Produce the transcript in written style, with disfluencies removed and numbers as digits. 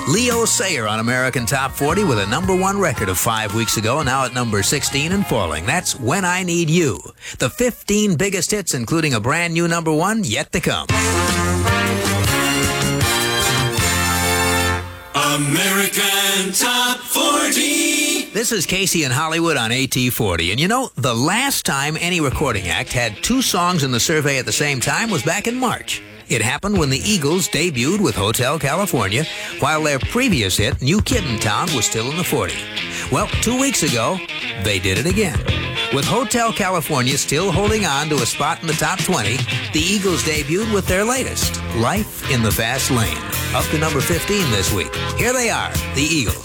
Leo Sayer on American Top 40 with a number one record of 5 weeks ago, now at number 16 and falling. That's When I Need You. The 15 biggest hits, including a brand new number one, yet to come. American Top 40. This is Casey in Hollywood on AT40. And you know, the last time any recording act had 2 songs in the survey at the same time was back in March. It happened when the Eagles debuted with Hotel California, while their previous hit, New Kid in Town, was still in the 40. Well, 2 weeks ago, they did it again. With Hotel California still holding on to a spot in the top 20, the Eagles debuted with their latest, Life in the Fast Lane, up to number 15 this week. Here they are, the Eagles.